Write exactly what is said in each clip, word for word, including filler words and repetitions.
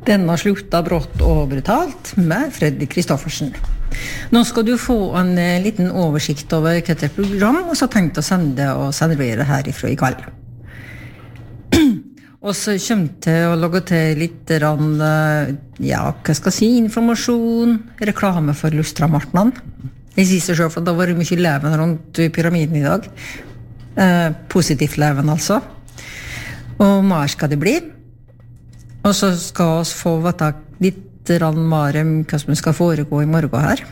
Denna slutta brått og brutalt med Freddy Kristoffersen. Nå skal du få en liten oversikt over hva det program, og så tenkte å sende og servere herifra I kveld. Og så kommer til å lage til litt rann, ja, hva skal jeg si, informasjon, reklame for Lustramartnan. Jeg sier seg selv, for det var mye leven rundt pyramiden I dag. Eh, positivt leven, altså. Og mer skal det bli. Og så skal vi få vite litt rann mer om hva som skal foregå I morgen her.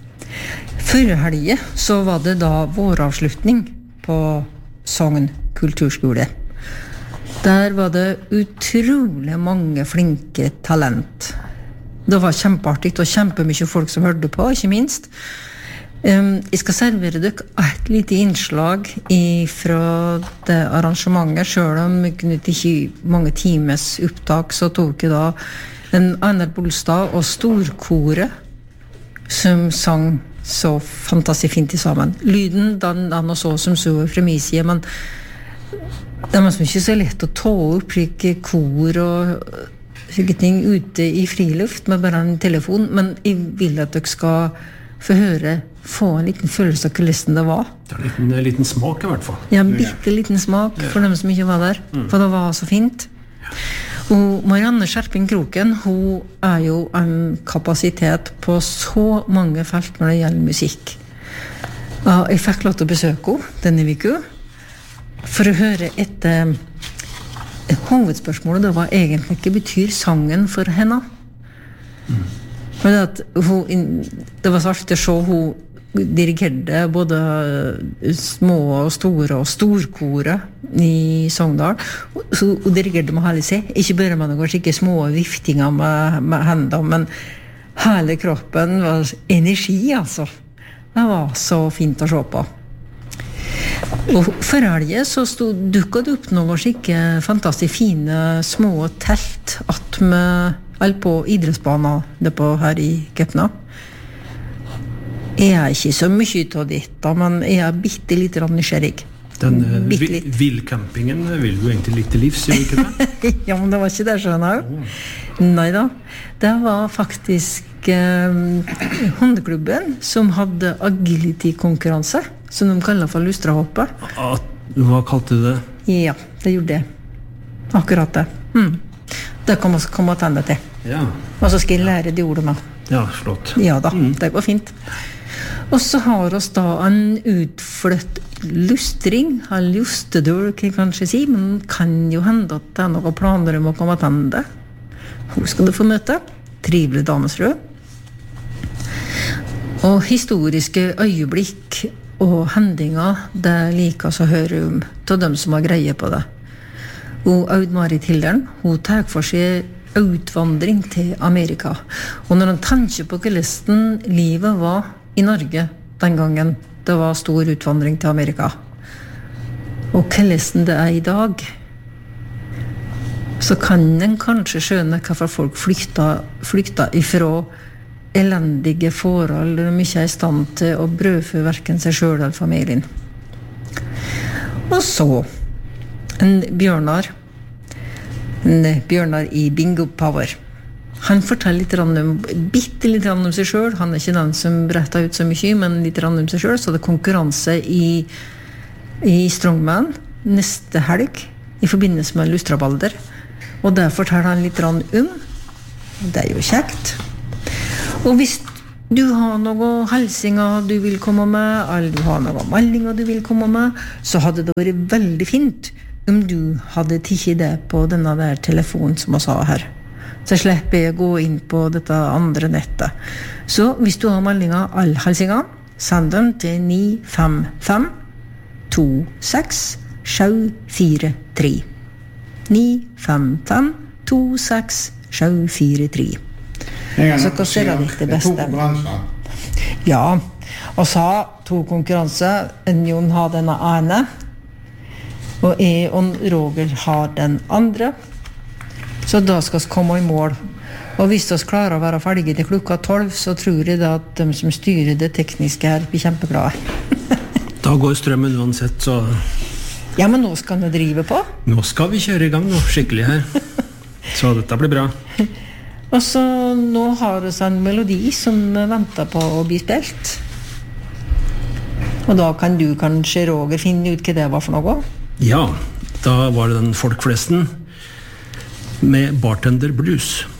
Før helgen så var det da våravslutning på Sogn kulturskole. Der var det utrolig mange flinke talent. Det var kjempeartig og kjempemye folk som hørte på, ikke minst. Um, jeg skal servere dere et lite innslag fra det arrangementet, selv om det ikke mange times opptak, så tok jeg da en Einar Bolstad og storkoret som sang så fantastisk fint sammen. Lyden, den, den og så som så fra min side, men det er ikke så lett å ta opp like kor og slike ting ute I friluft med bare en telefon, men jeg vil at dere skal få høre, få en liten følelse av kulissen det var. Det er en liten, en liten smak I hvert fall. Ja, en bitte liten smak for dem som ikke var der, mm. for det var så fint. Og Marianne Skjerping Kroken, hun er jo en kapasitet på så mange felt når det gjelder musikk. Og jeg fikk lov til å besøke henne denne uka, for å høre etter hovedspørsmålet, det var egentlig ikke betyr sangen for henne. Mm. For det, at hun, det var så artig å se hun dirigerte både små og store og storkore I Sogndal. Så hun dirigerte med hele seg, ikke bare med noen skikkelig små viftinger med, med hendene, men hele kroppen var energi, altså. Det var så fint å se på. Og for helgen så stod, dukket det opp noen skikke fantastisk fine små telt at med all på idrettsbanen det på her I Køpna. Jeg er ikke så mye av dette, men jeg er bitte litt nysgjerrig. Den uh, villcampingen vil du egentlig litt til livs, gjør ikke det? Ja, men det var ikke det, skjønner jeg. Oh. Neida, det var faktisk eh, hundeklubben som hadde agility-konkurranse, som de kaller for lustrahoppet. Ah, hva kalte du det? Ja, det gjorde det. Akkurat det. Mm. Det kan man komme til det til. Ja. Og så skal jeg lære de ordene. Ja, flott. Ja da, mm. det går fint. Og så har vi da en utflytt lustring, en lustedør, kan jeg kanskje si, men kan jo hende at det er noen planer om å komme til det. Hun skal du få møte. Trivelig damesfrø. Og historiske øyeblikk og hendinger, det liker oss å høre om til dem som har greie på det. Og Aud-Marit Hilderen, hun tar for seg utvandring til Amerika. Og når hun tenker på hvordan livet var I Norge den gangen, det var stor utvandring til Amerika. Og hvordan det er I dag, så kan en kanskje skjønne hvorfor folk flykta, flykta ifra elendige forhold, og de ikke er I stand til å brødfø hverken seg selv eller familien. Og så, en Bjørnar, en Bjørnar I Bingo Power. Han forteller litt om, bitte litt om seg selv. Han er ikke den som bretter ut så mye, men litt om seg selv. Så det er konkurranse I, I Strongman neste helg I forbindelse med Lustrabalder. Og det forteller han litt om. Det er jo kjekt. Og hvis du har noen helsinger du vil komme med, eller du har noen meldinger du vil komme med, så hadde det vært veldig fint om du hadde tikket det på denne der telefonen som jeg sa her. Så slipper jeg å gå inn på dette andre nettet. Så hvis du har meldinger, alle helsinger, send dem til ni fem fem to seks sju fire tre. ni fem fem to seks sju fire tre. Så hva ser jeg litt det beste? Ja, og så to konkurranser. Jon har denne ene, og jeg og Roger har den andre. Så da skal vi komme I mål. Og hvis vi klarer å være ferdige til klokka tolv, så tror jeg da at de som styrer det tekniske her blir kjempeglade. Da går strømmen uansett, så... Ja, men nå skal vi drive på. Nå skal vi kjøre I gang nå, skikkelig her. Så dette blir bra. Og så nå har vi en melodi som venter på å bli spilt. Og da kan du kanskje, Roger, finne ut hva det var for noe? Ja, da var det den folkflesten med Bartender Blues.